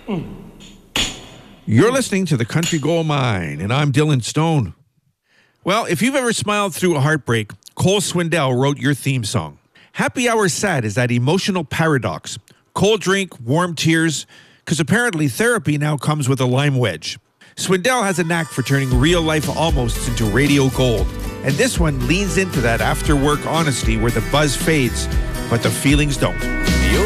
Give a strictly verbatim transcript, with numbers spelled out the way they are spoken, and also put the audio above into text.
You're listening to the Country Gold Mine, and I'm Dylan Stone. Well, if you've ever smiled through a heartbreak, Cole Swindell wrote your theme song. Happy Hour Sad is that emotional paradox. Cold drink, warm tears, because apparently therapy now comes with a lime wedge. Swindell has a knack for turning real-life almosts into radio gold, and this one leans into that after-work honesty where the buzz fades, but the feelings don't.